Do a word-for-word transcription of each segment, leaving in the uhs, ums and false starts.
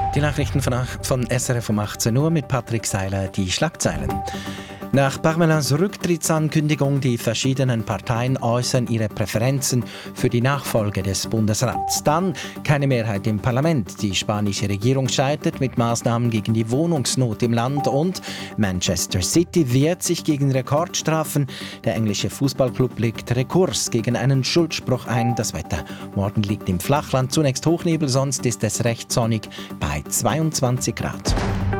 Die Nachrichten von, von S R F um achtzehn Uhr mit Patrick Seiler, die Schlagzeilen. Nach Parmelins Rücktrittsankündigung, die verschiedenen Parteien äußern ihre Präferenzen für die Nachfolge des Bundesrats. Dann keine Mehrheit im Parlament. Die spanische Regierung scheitert mit Maßnahmen gegen die Wohnungsnot im Land und Manchester City wehrt sich gegen Rekordstrafen. Der englische Fußballclub legt Rekurs gegen einen Schuldspruch ein. Das Wetter morgen liegt im Flachland zunächst Hochnebel, sonst ist es recht sonnig bei zweiundzwanzig Grad.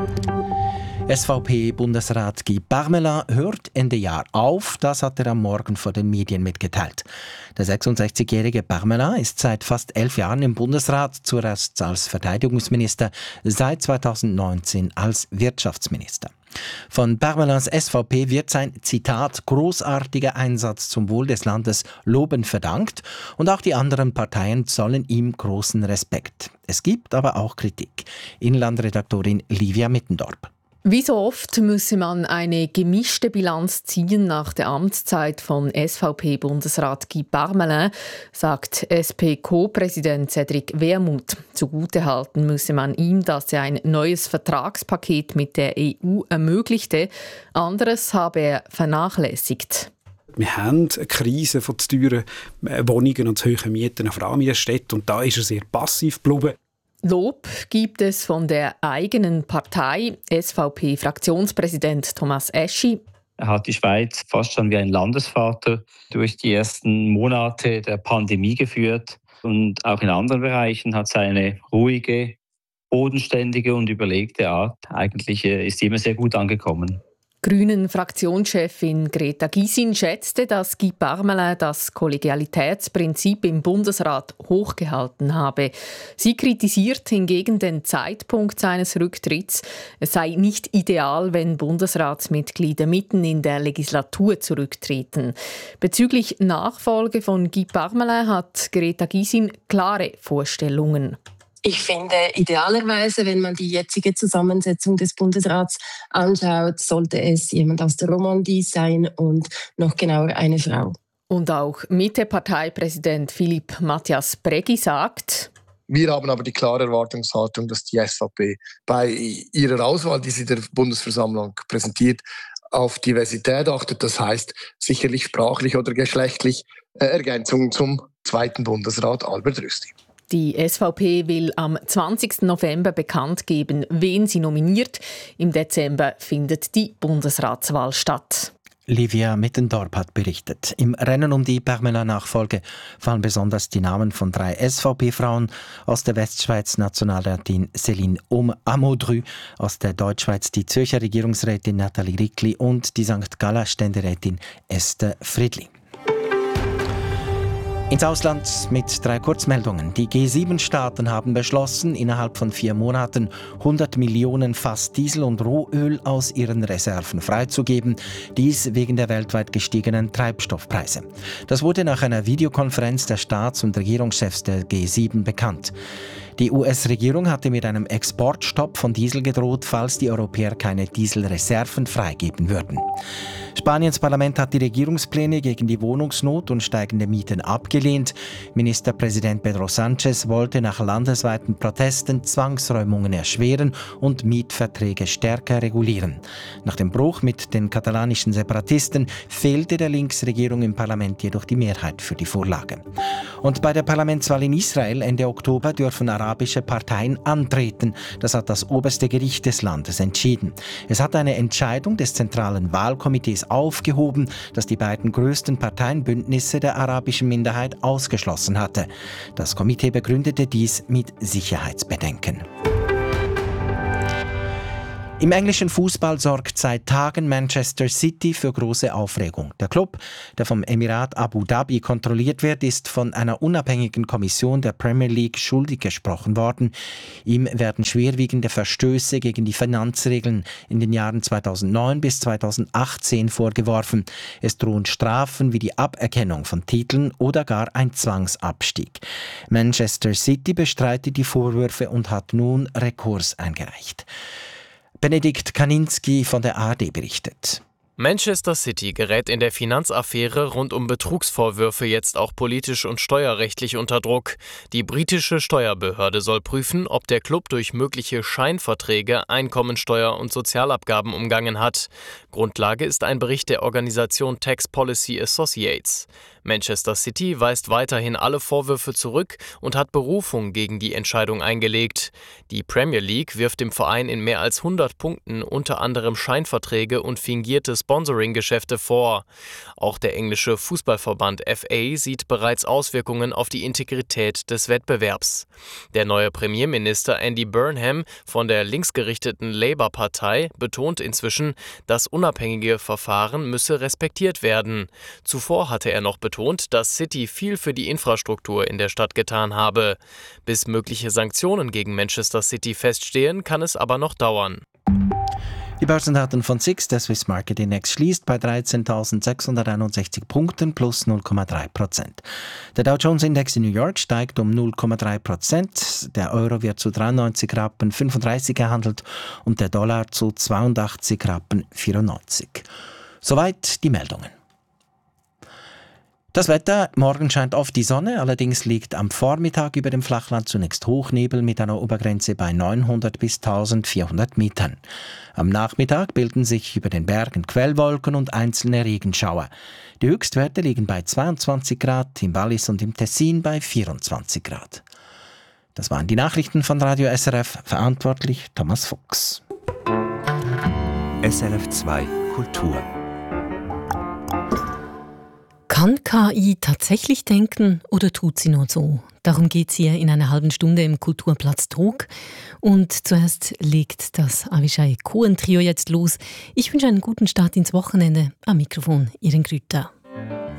S V P-Bundesrat Guy Parmelin hört Ende Jahr auf, das hat er am Morgen vor den Medien mitgeteilt. Der sechsundsechzigjährige Parmelin ist seit fast elf Jahren im Bundesrat, zuerst als Verteidigungsminister, seit zweitausendneunzehn als Wirtschaftsminister. Von Parmelins S V P wird sein, Zitat, großartiger Einsatz zum Wohl des Landes lobend verdankt und auch die anderen Parteien zollen ihm großen Respekt. Es gibt aber auch Kritik. Inlandredaktorin Livia Mittendorp. Wie so oft müsse man eine gemischte Bilanz ziehen nach der Amtszeit von S V P-Bundesrat Guy Parmelin, sagt S P-Co-Präsident Cédric Wermuth. Zugutehalten müsse man ihm, dass er ein neues Vertragspaket mit der E U ermöglichte. Anderes habe er vernachlässigt. Wir haben eine Krise von zu teuren Wohnungen und zu hohen Mieten, vor allem in der Stadt, und da ist er sehr passiv geblieben. Lob gibt es von der eigenen Partei. S V P-Fraktionspräsident Thomas Eschi. Er hat die Schweiz fast schon wie ein Landesvater durch die ersten Monate der Pandemie geführt. Und auch in anderen Bereichen hat seine ruhige, bodenständige und überlegte Art eigentlich ist immer sehr gut angekommen. Grünen-Fraktionschefin Greta Gysin schätzte, dass Guy Parmelin das Kollegialitätsprinzip im Bundesrat hochgehalten habe. Sie kritisiert hingegen den Zeitpunkt seines Rücktritts. Es sei nicht ideal, wenn Bundesratsmitglieder mitten in der Legislatur zurücktreten. Bezüglich Nachfolge von Guy Parmelin hat Greta Gysin klare Vorstellungen. Ich finde, idealerweise, wenn man die jetzige Zusammensetzung des Bundesrats anschaut, sollte es jemand aus der Romandie sein und noch genauer eine Frau. Und auch Mitte-Parteipräsident Philippe Matthias Bregui sagt: Wir haben aber die klare Erwartungshaltung, dass die S V P bei ihrer Auswahl, die sie der Bundesversammlung präsentiert, auf Diversität achtet. Das heißt sicherlich sprachlich oder geschlechtlich äh, Ergänzungen zum zweiten Bundesrat Albert Rösti. Die S V P will am zwanzigsten November bekannt geben, wen sie nominiert. Im Dezember findet die Bundesratswahl statt. Livia Mittendorp hat berichtet. Im Rennen um die Parmelin-Nachfolge fallen besonders die Namen von drei S V P-Frauen aus der Westschweiz, Nationalrätin Céline Amodru, aus der Deutschschweiz die Zürcher Regierungsrätin Nathalie Rickli und die Sankt Galler Ständerätin Esther Friedli. Ins Ausland mit drei Kurzmeldungen. Die G sieben Staaten haben beschlossen, innerhalb von vier Monaten hundert Millionen Fass Diesel und Rohöl aus ihren Reserven freizugeben. Dies wegen der weltweit gestiegenen Treibstoffpreise. Das wurde nach einer Videokonferenz der Staats- und Regierungschefs der G sieben bekannt. Die U S-Regierung hatte mit einem Exportstopp von Diesel gedroht, falls die Europäer keine Dieselreserven freigeben würden. Spaniens Parlament hat die Regierungspläne gegen die Wohnungsnot und steigende Mieten abgelehnt. Ministerpräsident Pedro Sánchez wollte nach landesweiten Protesten Zwangsräumungen erschweren und Mietverträge stärker regulieren. Nach dem Bruch mit den katalanischen Separatisten fehlte der Linksregierung im Parlament jedoch die Mehrheit für die Vorlage. Und bei der Parlamentswahl in Israel Ende Oktober dürfen arabische Parteien antreten. Das hat das oberste Gericht des Landes entschieden. Es hat eine Entscheidung des zentralen Wahlkomitees aufgehoben, das die beiden größten Parteienbündnisse der arabischen Minderheit ausgeschlossen hatte. Das Komitee begründete dies mit Sicherheitsbedenken. Im englischen Fußball sorgt seit Tagen Manchester City für große Aufregung. Der Club, der vom Emirat Abu Dhabi kontrolliert wird, ist von einer unabhängigen Kommission der Premier League schuldig gesprochen worden. Ihm werden schwerwiegende Verstöße gegen die Finanzregeln in den Jahren zweitausendneun bis zweitausendachtzehn vorgeworfen. Es drohen Strafen wie die Aberkennung von Titeln oder gar ein Zwangsabstieg. Manchester City bestreitet die Vorwürfe und hat nun Rekurs eingereicht. Benedikt Kaninski von der A R D berichtet. Manchester City gerät in der Finanzaffäre rund um Betrugsvorwürfe jetzt auch politisch und steuerrechtlich unter Druck. Die britische Steuerbehörde soll prüfen, ob der Club durch mögliche Scheinverträge Einkommensteuer und Sozialabgaben umgangen hat. Grundlage ist ein Bericht der Organisation Tax Policy Associates. Manchester City weist weiterhin alle Vorwürfe zurück und hat Berufung gegen die Entscheidung eingelegt. Die Premier League wirft dem Verein in mehr als hundert Punkten unter anderem Scheinverträge und fingierte Sponsoring-Geschäfte vor. Auch der englische Fußballverband F A sieht bereits Auswirkungen auf die Integrität des Wettbewerbs. Der neue Premierminister Andy Burnham von der linksgerichteten Labour-Partei betont inzwischen, das unabhängige Verfahren müsse respektiert werden. Zuvor hatte er noch betont, dass City viel für die Infrastruktur in der Stadt getan habe. Bis mögliche Sanktionen gegen Manchester City feststehen, kann es aber noch dauern. Die Börsendaten von S I X, der Swiss Market Index, schließt bei dreizehntausendsechshunderteinundsechzig Punkten plus null Komma drei Prozent. Der Dow Jones Index in New York steigt um null Komma drei Prozent. Der Euro wird zu dreiundneunzig Rappen fünfunddreißig gehandelt und der Dollar zu zweiundachtzig Rappen vierundneunzig. Soweit die Meldungen. Das Wetter: Morgen scheint oft die Sonne, allerdings liegt am Vormittag über dem Flachland zunächst Hochnebel mit einer Obergrenze bei neunhundert bis eintausendvierhundert Metern. Am Nachmittag bilden sich über den Bergen Quellwolken und einzelne Regenschauer. Die Höchstwerte liegen bei zweiundzwanzig Grad, im Wallis und im Tessin bei vierundzwanzig Grad. Das waren die Nachrichten von Radio S R F, verantwortlich Thomas Fuchs. S R F zwei Kultur. Kann K I tatsächlich denken oder tut sie nur so? Darum geht es hier in einer halben Stunde im Kulturplatz Trog. Und zuerst legt das Avishai Cohen Trio jetzt los. Ich wünsche einen guten Start ins Wochenende. Am Mikrofon Iren Grüter.